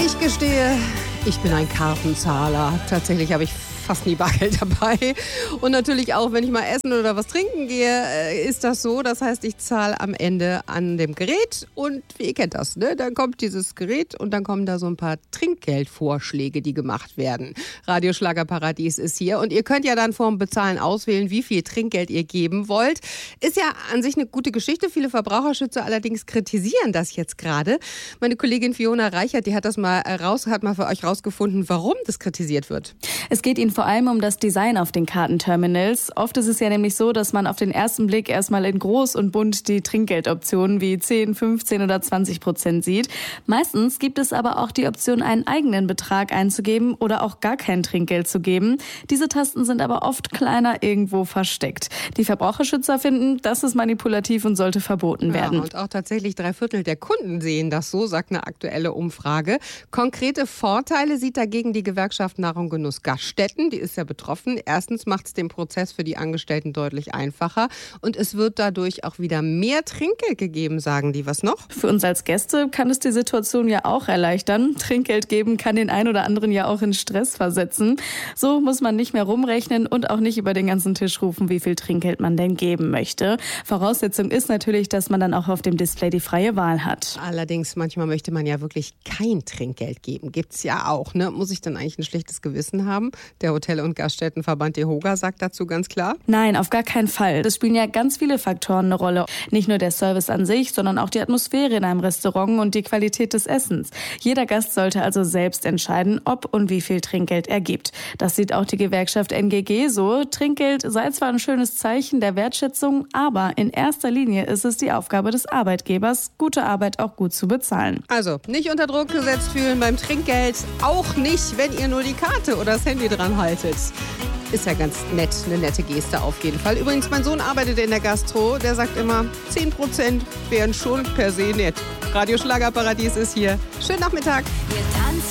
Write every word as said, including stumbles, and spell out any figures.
Ich gestehe, ich bin ein Kartenzahler. Tatsächlich habe ich fast nie Bargeld dabei. Und natürlich auch, wenn ich mal essen oder was trinken gehe, ist das so. Das heißt, ich zahle am Ende an dem Gerät und ihr kennt das, ne? Dann kommt dieses Gerät und dann kommen da so ein paar Trinkgeldvorschläge, die gemacht werden. Radio Schlagerparadies ist hier und ihr könnt ja dann vorm Bezahlen auswählen, wie viel Trinkgeld ihr geben wollt. Ist ja an sich eine gute Geschichte. Viele Verbraucherschützer allerdings kritisieren das jetzt gerade. Meine Kollegin Fiona Reichert, die hat das mal raus, hat mal für euch rausgefunden, warum das kritisiert wird. Es geht Ihnen vor allem um das Design auf den Kartenterminals. Oft ist es ja nämlich so, dass man auf den ersten Blick erstmal in groß und bunt die Trinkgeldoptionen wie zehn, fünfzehn oder zwanzig Prozent sieht. Meistens gibt es aber auch die Option, einen eigenen Betrag einzugeben oder auch gar kein Trinkgeld zu geben. Diese Tasten sind aber oft kleiner irgendwo versteckt. Die Verbraucherschützer finden, das ist manipulativ und sollte verboten werden. Ja, und auch tatsächlich drei Viertel der Kunden sehen das so, sagt eine aktuelle Umfrage. Konkrete Vorteile sieht dagegen die Gewerkschaft Nahrung Genuss Gaststätten. Die ist ja betroffen. Erstens macht es den Prozess für die Angestellten deutlich einfacher und es wird dadurch auch wieder mehr Trinkgeld gegeben, sagen die. Was noch? Für uns als Gäste kann es die Situation ja auch erleichtern. Trinkgeld geben kann den einen oder anderen ja auch in Stress versetzen. So muss man nicht mehr rumrechnen und auch nicht über den ganzen Tisch rufen, wie viel Trinkgeld man denn geben möchte. Voraussetzung ist natürlich, dass man dann auch auf dem Display die freie Wahl hat. Allerdings, manchmal möchte man ja wirklich kein Trinkgeld geben. Gibt's ja auch, ne? Muss ich dann eigentlich ein schlechtes Gewissen haben? Der Hotel- und Gaststättenverband DEHOGA sagt dazu ganz klar: Nein, auf gar keinen Fall. Es spielen ja ganz viele Faktoren eine Rolle. Nicht nur der Service an sich, sondern auch die Atmosphäre in einem Restaurant und die Qualität des Essens. Jeder Gast sollte also selbst entscheiden, ob und wie viel Trinkgeld er gibt. Das sieht auch die Gewerkschaft N G G so. Trinkgeld sei zwar ein schönes Zeichen der Wertschätzung, aber in erster Linie ist es die Aufgabe des Arbeitgebers, gute Arbeit auch gut zu bezahlen. Also nicht unter Druck gesetzt fühlen beim Trinkgeld, auch nicht, wenn ihr nur die Karte oder das Handy dran haltet. Ist ja ganz nett, eine nette Geste auf jeden Fall. Übrigens, mein Sohn arbeitet in der Gastro, der sagt immer, zehn Prozent wären schon per se nett. Radio Schlagerparadies ist hier. Schönen Nachmittag.